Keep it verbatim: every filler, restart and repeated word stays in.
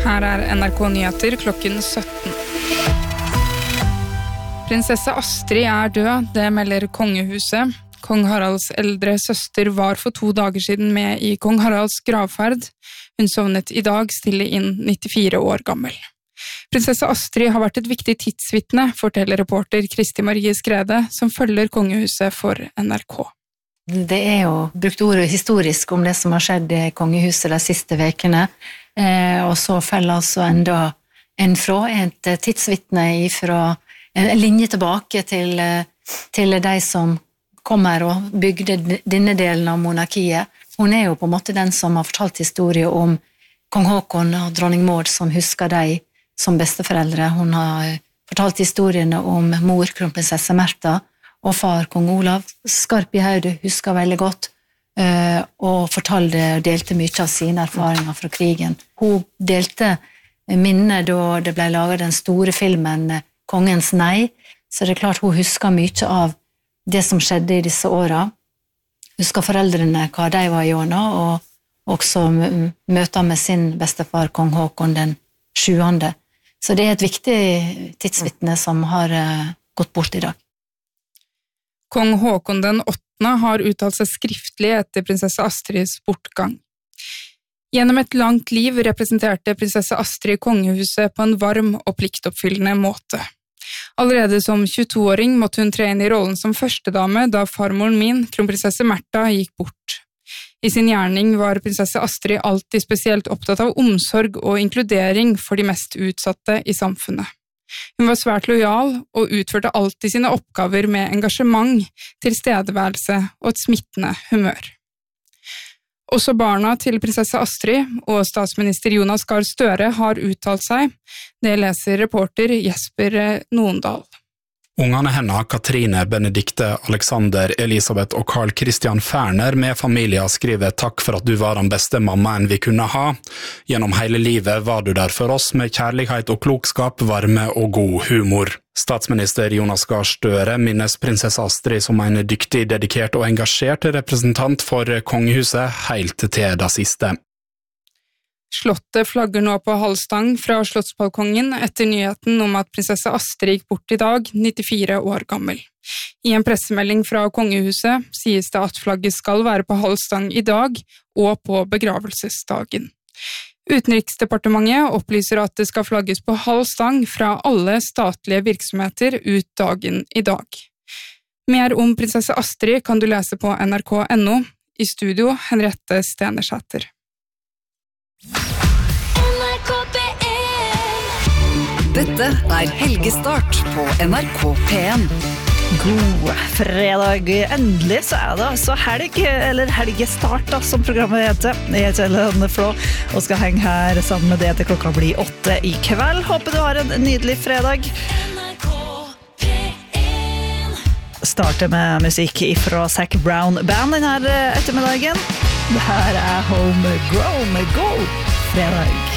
Her er N R K Nyheter klokken sytten. Prinsesse Astrid er død, det melder kongehuset. Kong Haralds eldre søster var for to dager siden med i Kong Haralds gravferd. Hun sovnet i dag stille inn nittifire år gammel. Prinsesse Astrid har vært et viktig tidsvitne, forteller reporter Kristi Marie Skrede, som følger kongehuset for N R K. Det er jo brukt ordet historisk om det som har skjedd i kongehuset de siste vekene, eh, og så følger altså enda en fra, et tidsvitne fra en linje tilbake til, til de som kommer og bygde denne delen av monarkiet. Hun er jo på en måte den som har fortalt historie om kong Håkon og dronning Maud, som husker de som besteforeldre. Hun har fortalt historiene om mor, kronprinsesse Märtha, og far, kong Olav. Skarp i hodet, husker veldig godt, og fortalte og delte mye av sine erfaringer fra krigen. Hun delte minnet da det ble laget den store filmen Kongens Nei, så det er klart hun husker mye av det som skjedde i disse årene. Husker foreldrene hva de var gjennom, og også møter med sin bestefar, kong Håkon den sjuende. Så det er et viktig tidsvitne som har gått bort i dag. Kong Håkon den åttende har uttalt seg skriftlig etter prinsesse Astrids bortgang. Gjennom et langt liv representerte prinsesse Astrid kongehuset på en varm og pliktoppfyllende måte. Allerede som tjueto-åring måtte hun tre inn i rollen som førstedame da farmoren min, kronprinsesse Märtha, gikk bort. I sin gjerning var prinsesse Astrid alltid spesielt opptatt av omsorg og inkludering for de mest utsatte i samfunnet. Hun var svært lojal og utførte alltid sine oppgaver med engasjement, tilstedeværelse og et smittende humør. Også barna til prinsesse Astrid og statsminister Jonas Gahr Støre har uttalt seg. Det leser reporter Jesper Nondal. Ungene henne, Katrine, Benedikte, Alexander, Elisabeth og Carl Christian Ferner med familier skriver takk for at du var den beste mammaen vi kunne ha. Gjennom hele livet var du der for oss med kjærlighet og klokskap, varme og god humor. Statsminister Jonas Gahr Støre minnes prinsesse Astrid som en dyktig, dedikert og engasjert representant for kongehuset helt til det siste. Slottet flagger nå på halvstang fra slottsbalkongen etter nyheten om at prinsesse Astrid gikk bort i dag, nittifire år gammel. I en pressemelding fra kongehuset sies det at flagget skal være på halvstang i dag og på begravelsesdagen. Utenriksdepartementet opplyser at det skal flagges på halvstang fra alle statlige virksomheter ut dagen i dag. Mer om prinsesse Astrid kan du lese på N R K punktum N O. I studio Henriette Stenersæter. Dette er Helgestart på N R K P en. God fredag. Endelig så er det altså helg, eller helgestart da, som programmet heter. Jeg heter Helene Flå og skal henge her sammen med det til klokka blir åtte i kveld. Håper du har en nydelig fredag. Starter med musikk fra Zac Brown Band denne ettermiddagen. Det her er Homegrown med Go fredag.